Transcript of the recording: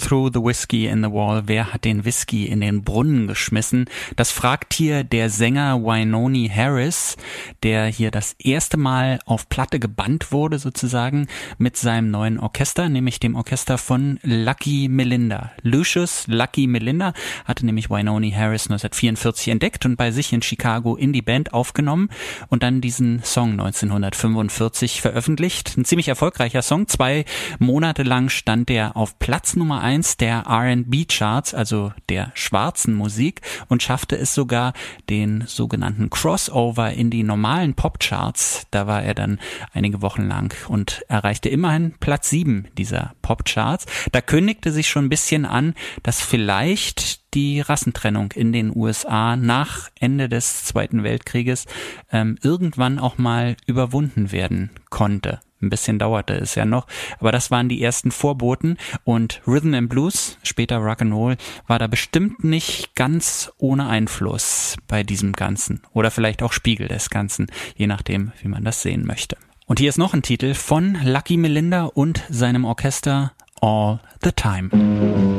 threw the whiskey in the wall? Wer hat den Whisky in den Brunnen geschmissen? Das fragt hier der Sänger Wynonie Harris, der hier das erste Mal auf Platte gebannt wurde sozusagen mit seinem neuen Orchester, nämlich dem Orchester von Lucky Melinda. Lucius Lucky Melinda hatte nämlich Wynonie Harris 1944 entdeckt und bei sich in Chicago in die Band aufgenommen und dann diesen Song 1945 veröffentlicht. Ein ziemlich erfolgreicher Song. 2 Monate lang stand der auf Platz Nummer 1 der R&B-Charts, also der schwarzen Musik, und schaffte es sogar, den sogenannten Crossover in die normalen Pop-Charts. Da war er dann einige Wochen lang und erreichte immerhin Platz 7 dieser Pop-Charts. Da kündigte sich schon ein bisschen an, dass vielleicht die Rassentrennung in den USA nach Ende des Zweiten Weltkrieges irgendwann auch mal überwunden werden konnte. Ein bisschen dauerte es ja noch, aber das waren die ersten Vorboten und Rhythm and Blues, später Rock'n'Roll, war da bestimmt nicht ganz ohne Einfluss bei diesem Ganzen oder vielleicht auch Spiegel des Ganzen, je nachdem, wie man das sehen möchte. Und hier ist noch ein Titel von Lucky Melinda und seinem Orchester, All the Time.